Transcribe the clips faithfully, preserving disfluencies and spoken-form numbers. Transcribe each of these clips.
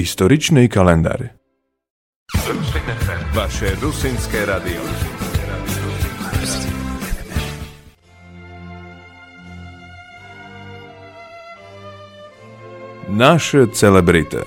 Историчный календарь. Vaše rusinské radio. Naše celebrity.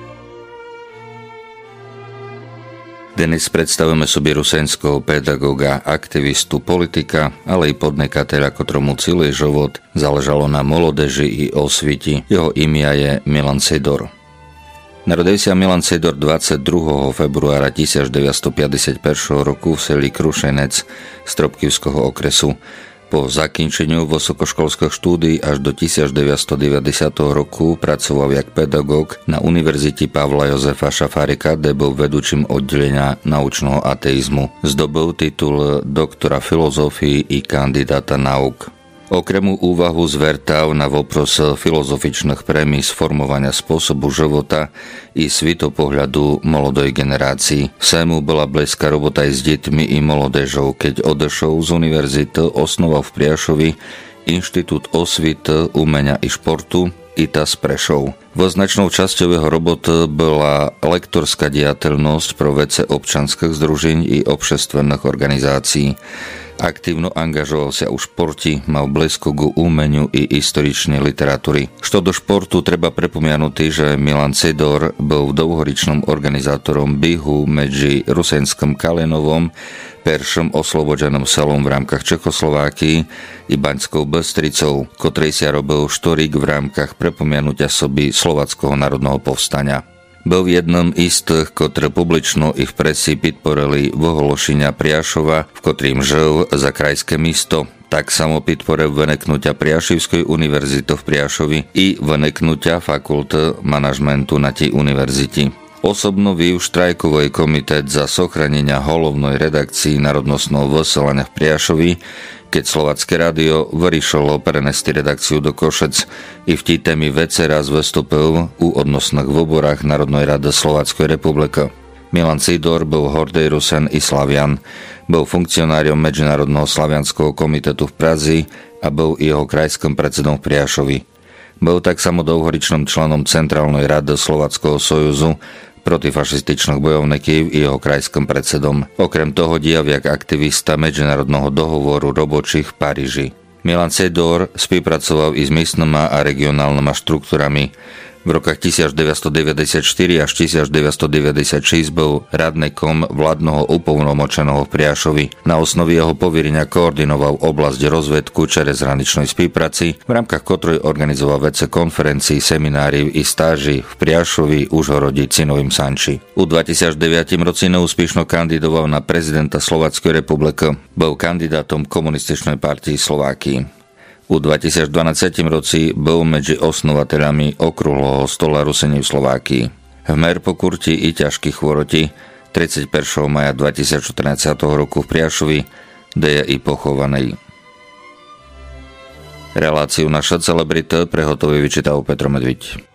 Dnes predstavujeme sobie rusenského pedagóga, aktivistu, politika, ale i podnikateľa, ktorému celý život záležalo na molodeži i osviti. Jeho imia je Milan Sidor. Narodil sa Milan Sidor dvadsiateho druhého februára tisícdeväťstopäťdesiatjeden roku v seli Krušenec Stropkivského okresu. Po zakінчeniu vysokoškolských štúdií až do tisícdeväťstodeväťdesiateho roku pracoval jak pedagóg na Univerzite Pavla Jozefa Šafárika, kde bol vedúčim oddelenia naučného ateizmu. Zdobil titul doktora filozofii i kandidáta nauk. Okrem úvahu zvertav na vopros filozofičných premis formovania spôsobu života i svitopohľadu molodoj generácii. Vsému bola blízka robota aj s deťmi i molodežou. Keď odešol z univerzity, osnoval v Priašovi Inštitút osvity, umenia i športu I T A S Prešov. Voznačnou časťou jeho roboty bola lektorská diateľnosť pro vece občanských združení i obšestvenných organizácií. Aktívno angažoval sa u športi, mal blízko k umeniu i historičnej literatúry. Što do športu treba prepomianuti, že Milan Sidor bol dlhoričným organizátorom bihu medzi Rusenskom Kalinovom, peršom oslobodženým selom v rámkach Čechoslovákii i Baňskou Bystricou, ktorej sa robil štorík v rámkach prepomianutia soby Slováckého národného povstania. Byl jednom z tých, ktoré publično i v presi podporili vyhlášenia Priašova, v ktorým žil za krajské místo. Tak samo podporil vyneknutia Priašivskej univerzity v Priašovi i vyneknutia fakulty manažmentu na tej univerzite. Osobno viu štrajkový komitet za sochránenia hlavnej redakcii národnostného vysielania v Priašovi, keď Slovácké rádio vyriešilo prenesti redakciu do Košec i v tí témy vece raz vystúpil u odnosných voborách Národnej rady Slováckej republiky. Milan Sidor bol hordej Rusen i Slavian, bol funkcionáriom Medzinárodného slavianského komitetu v Prazi a bol jeho krajským predsedom v Priašovi. Bol tak samo dlhoričným členom Centrálnej rady Slováckeho sojuzu, protifašističných bojovníkov i jeho krajským predsedom. Okrem toho dial jak aktivista Medzinárodného dohovoru robočích v Paríži. Milan Sidor spolupracoval i s miestnymi a regionálnymi štruktúrami. V rokách tisícdeväťstodeväťdesiatštyri až tisícdeväťstodeväťdesiatšesť bol radníkom vládneho upoľnomočeného v Priašovi. Na osnovi jeho poverenia koordinoval oblasť rozvedku čez hraničnej spolupráci, v rámkach ktorej organizoval vece konferencií, seminárií i stáži v Priašovi, Užhorodi, Cinovým Sanči. U dvetisícdeväť roci neúspešno kandidoval na prezidenta Slováckej republiky. Bol kandidátom komunističnej partii Slovákii. U dvetisícdvanásť roci bol medzi osnovateľami okrúhleho stola Rusení v Slovákii. Hmer po kurti i ťažkých chvoroti tridsiateho prvého maja dvetisícštrnásť roku v Priašovi, kde je i pochovaný. Reláciu Naša celebrita prehotový vyčítal Petro Medviť.